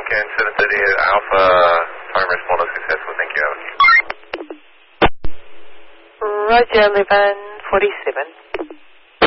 American 738 Alpha, time responder successful, thank you. Roger, 1147.